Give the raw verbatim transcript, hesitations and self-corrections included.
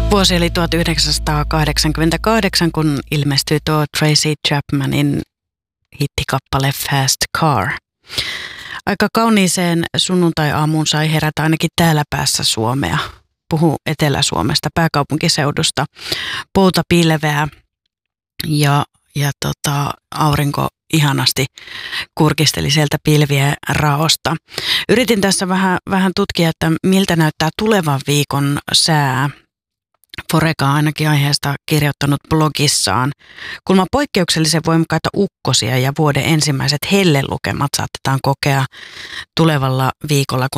Vuosi oli tuhatyhdeksänsataakahdeksankymmentäkahdeksan, kun ilmestyi tuo Tracy Chapmanin hittikappale Fast Car. Aika kauniiseen sunnuntai-aamuun sai herätä ainakin täällä päässä Suomea. Puhuu Etelä-Suomesta, pääkaupunkiseudusta. Pouta pilveää ja, ja tota, aurinko ihanasti kurkisteli sieltä pilvien raosta. Yritin tässä vähän, vähän tutkia, että miltä näyttää tulevan viikon sää. Foreka on ainakin aiheesta kirjoittanut blogissaan. Kulma poikkeuksellisen voimakkaita ukkosia ja vuoden ensimmäiset hellelukemat saatetaan kokea tulevalla viikolla,